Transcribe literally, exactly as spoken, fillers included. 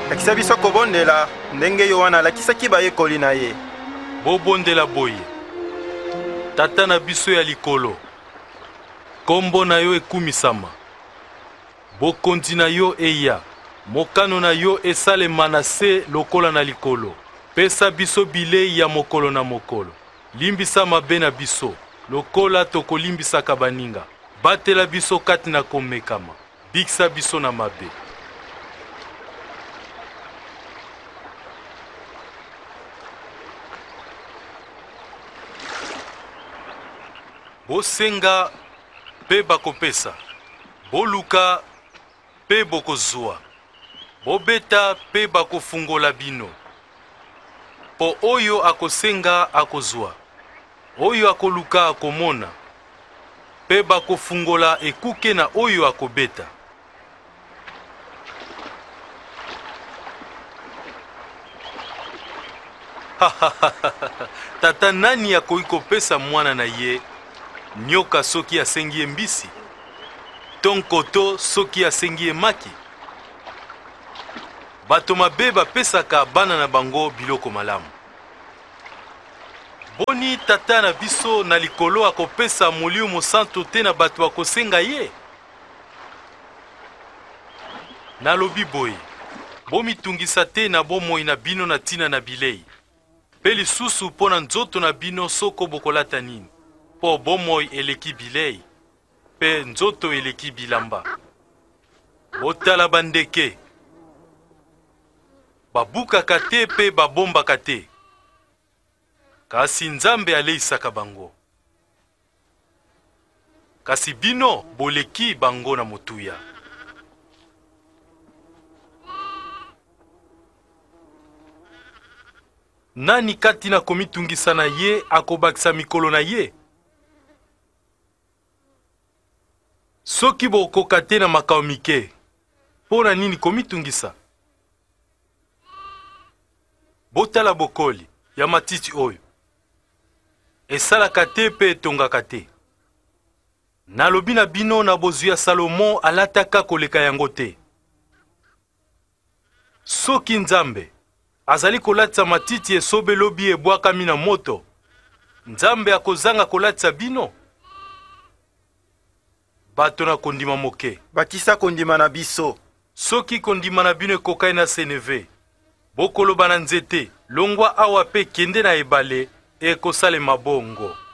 lakisa biso kobondela ndenge yo wana alakisaki bayekoli na ye. Bobondela boye tata na biso ya likolo, kombo na yo ekumisama, bokonzi na yo eya, mokano na yo esalema na se lokola na likolo. Pesa biso bilei ya mokolo na mokolo, limbisa mabe na biso lokola tokolimbisaka baninga, batela biso kati na komekama, bikisa biso na mabe. Bosenga pe bakopesa, boluka pe bokozwa, bobeta pe bakofungola bino. Po oyo akosenga akozwa, oyo akoluka akomona, pe bakofungola ekuke na oyo akobeta. Tata nani akoki kopesa mwana na ye nyoka soki asengi ye mbisi, tonkoto soki asengi ye maki? Bato mabe bapesaka bana na bango biloko malamu. Boni tata na biso na likolo akopesa Molimo Mosantu te na bato bakosenga ye? Nalobi boye, bomitungisa te na bomoi na bino na tina na bilei, pe lisusu mpo na nzoto na bino soko bokolata nini, po bomoi eleki bilei, pe nzoto eleki bilamba. Botala bandeke, babukaka te pe babombaka te, kasi Nzambe aleisaka bango. Kasi bino boleki bango na motuya. Nani kati na komitungisa na ye akobakisa mikolo na ye? Soki bokoka te na makao mike, mpo na nini komitungisa? Botala bokoli ya matiti oyo, esalaka te pe etongaka te. Nalobi na bino na bozwi ya Salomo alataka koleka yango te. Soki Nzambe azali kolatisa matiti esobe lobi ebwakami na moto, Nzambe akozanga kolatisa bino? Bato na kondima moke, bakisa kondima na biso. Soki kondima na bino ekokai na seneve, bokoloba na nzete, longwa awa pe kende na ebale, ekosalema bongo.